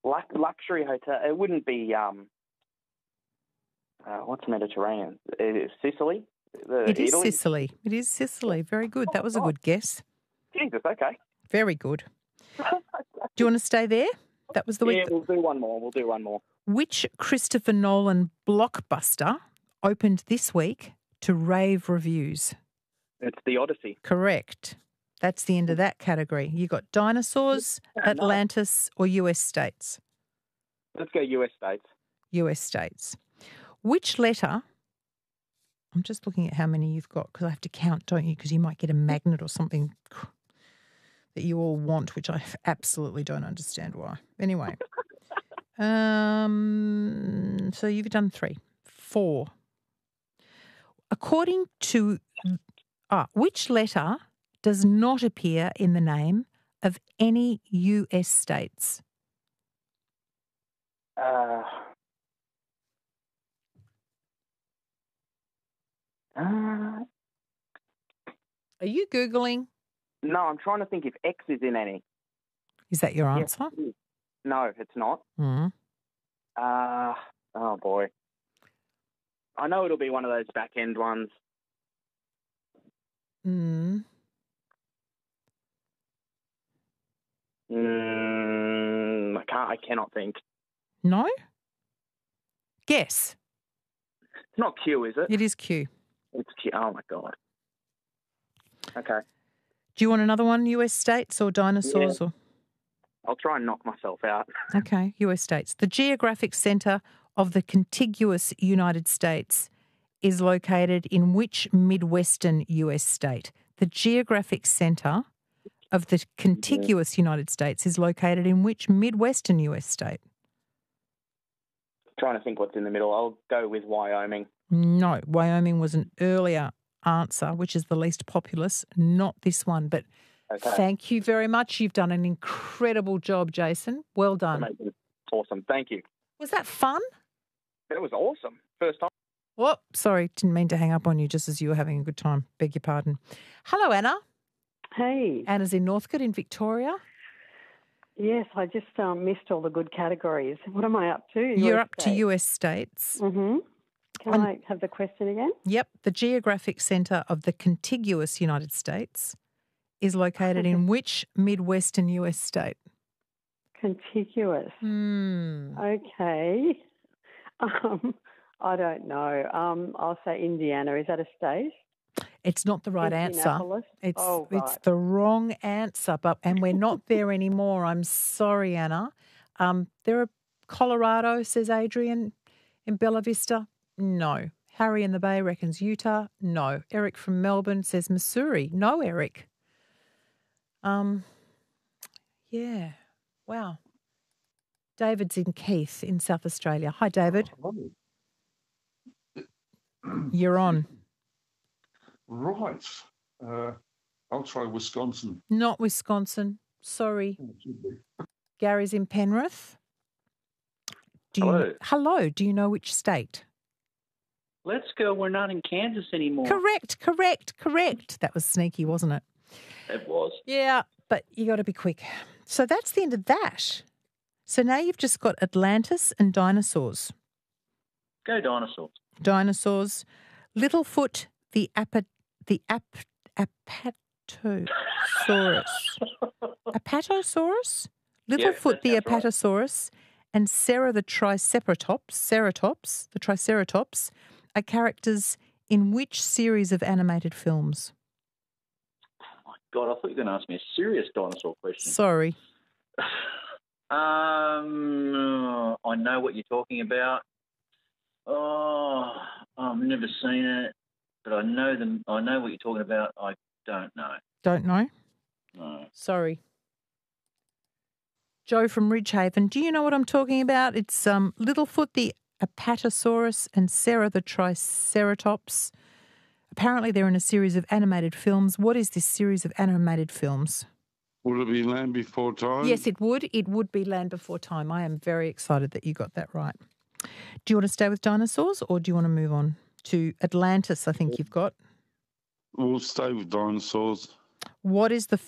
Luxury hotel. It wouldn't be, what's Mediterranean? Sicily? It is Italy? Sicily. It is Sicily. Very good. That was a good guess. Jesus, okay. Very good. Do you want to stay there? That was the week. Yeah, we'll do one more. Which Christopher Nolan blockbuster opened this week to rave reviews? It's The Odyssey. Correct. That's the end of that category. You got dinosaurs, Atlantis, or US states? Let's go US states. US states. Which letter? I'm just looking at how many you've got because I have to count, don't you? Because you might get a magnet or something that you all want, which I absolutely don't understand why. Anyway, so you've done 3. 4. According to which letter does not appear in the name of any US states? Are you Googling? No, I'm trying to think if X is in any. Is that your answer? Yes. No, it's not. Mm. Oh, boy. I know it'll be one of those back-end ones. I cannot think. No? Guess. It's not Q, is it? It is Q. It's Q. Oh, my God. Okay. Do you want another one, US states or dinosaurs? Yeah. Or I'll try and knock myself out. Okay, US states. The geographic centre of the contiguous United States is located in which Midwestern US state? The geographic centre of the contiguous United States is located in which Midwestern US state? Trying to think what's in the middle. I'll go with Wyoming. No, Wyoming was an earlier answer, which is the least populous, not this one. But Thank you very much. You've done an incredible job, Jason. Well done. Amazing. Awesome. Thank you. Was that fun? It was awesome. First time. Oh, sorry, didn't mean to hang up on you just as you were having a good time. Beg your pardon. Hello, Anna. Hey. Anna's in Northcote in Victoria. Yes, I just missed all the good categories. What am I up to? You're up to US states. Mm-hmm. Can I have the question again? Yep. The geographic centre of the contiguous United States is located in which Midwestern US state? Contiguous. Okay. I don't know. I'll say Indiana. Is that a state? It's not the right answer. It's right. It's the wrong answer, and we're not there anymore. I'm sorry, Anna. There are Colorado, says Adrian, in Bella Vista. No. Harry in the Bay reckons Utah. No. Eric from Melbourne says Missouri. No, Eric. Yeah. Wow. David's in Keith in South Australia. Hi, David. You're on. Right. I'll try Wisconsin. Not Wisconsin. Sorry. Gary's in Penrith. Hello. Do you know which state? Let's go. We're not in Kansas anymore. Correct. That was sneaky, wasn't it? It was. Yeah, but you got to be quick. So that's the end of that. So now you've just got Atlantis and dinosaurs. Go dinosaurs. Dinosaurs. Littlefoot, the Apatosaurus. Apatosaurus? Littlefoot, the Apatosaurus, and Sarah the Triceratops, the Triceratops, are characters in which series of animated films? Oh, my God, I thought you were going to ask me a serious dinosaur question. Sorry. I know what you're talking about. Oh, I've never seen it, but I know them. I know what you're talking about. I don't know. Don't know? No. Sorry. Joe from Ridgehaven, do you know what I'm talking about? It's Littlefoot the Apatosaurus and Sarah the Triceratops. Apparently they're in a series of animated films. What is this series of animated films? Would it be Land Before Time? Yes, it would. It would be Land Before Time. I am very excited that you got that right. Do you want to stay with dinosaurs or do you want to move on to Atlantis, I think you've got? We'll stay with dinosaurs. What is the